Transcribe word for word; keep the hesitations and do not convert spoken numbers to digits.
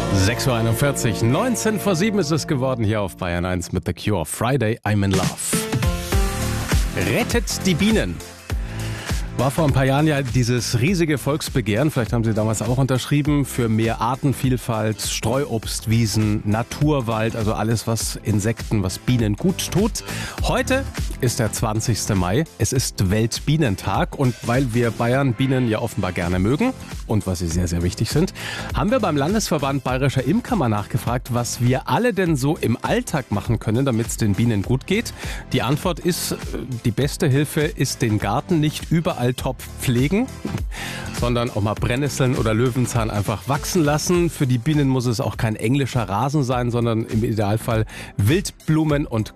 sechs Uhr einundvierzig, neunzehn vor sieben ist es geworden hier auf Bayern eins mit The Cure. Friday, I'm in Love. Rettet die Bienen. War vor ein paar Jahren ja dieses riesige Volksbegehren, vielleicht haben Sie damals auch unterschrieben, für mehr Artenvielfalt, Streuobstwiesen, Naturwald, also alles, was Insekten, was Bienen gut tut. Heute ist der zwanzigste Mai, es ist Weltbienentag und weil wir Bayern Bienen ja offenbar gerne mögen und was sie sehr, sehr wichtig sind, haben wir beim Landesverband Bayerischer Imker mal nachgefragt, was wir alle denn so im Alltag machen können, damit es den Bienen gut geht. Die Antwort ist, die beste Hilfe ist den Garten nicht überall top pflegen, sondern auch mal Brennnesseln oder Löwenzahn einfach wachsen lassen. Für die Bienen muss es auch kein englischer Rasen sein, sondern im Idealfall Wildblumen und